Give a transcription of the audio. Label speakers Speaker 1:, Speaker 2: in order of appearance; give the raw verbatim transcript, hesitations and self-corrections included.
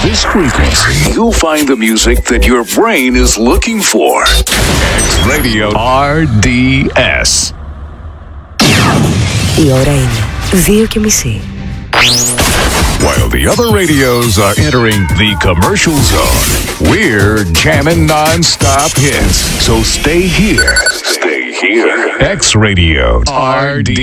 Speaker 1: this frequency, you'll find the music that your brain is looking for. X Radio R D S.
Speaker 2: Η ώρα είναι δύο και μισή.
Speaker 1: While the other radios are entering the commercial zone, we're jamming non-stop hits. So stay here. Stay here. X Radio R D